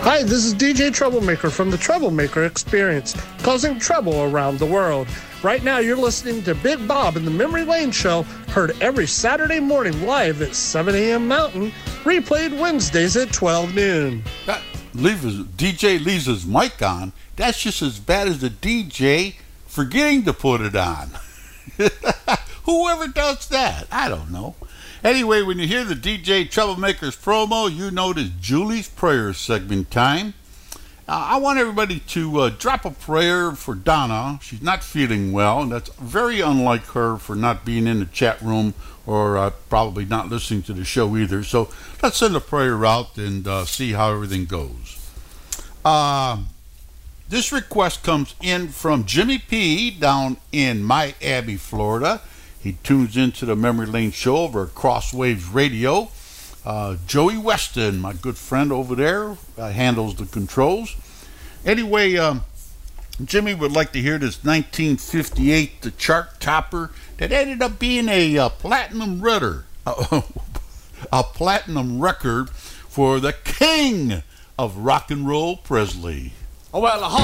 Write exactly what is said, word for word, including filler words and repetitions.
Hi, this is D J Troublemaker from the Troublemaker Experience, causing trouble around the world. Right now, you're listening to Big Bob in the Memory Lane Show, heard every Saturday morning live at seven a.m. Mountain, replayed Wednesdays at twelve noon. That leave his, D J leaves his mic on. That's just as bad as the D J forgetting to put it on. Whoever does that, I don't know. Anyway, when you hear the D J Troublemaker's promo, you know it's Julie's Prayer segment time. Uh, I want everybody to uh, drop a prayer for Donna. She's not feeling well, and that's very unlike her for not being in the chat room or uh, probably not listening to the show either. So let's send a prayer out and uh, see how everything goes. Uh, this request comes in from Jimmy P. down in Miami, Florida. He tunes into the Memory Lane Show over at Crosswaves Radio. Uh, Joey Weston, my good friend over there, uh, handles the controls. Anyway, um, Jimmy would like to hear this nineteen fifty-eight the chart topper that ended up being a uh, platinum record, uh, a platinum record for the king of rock and roll, Presley. Oh, well,